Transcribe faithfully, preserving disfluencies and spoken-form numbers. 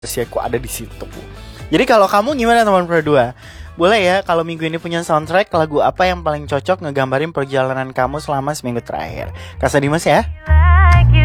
ya kok ada di situ. Jadi kalau kamu gimana teman Pro dua? Boleh ya kalau minggu ini punya soundtrack lagu apa yang paling cocok ngegambarin perjalanan kamu selama seminggu terakhir. Kasih Dimas ya.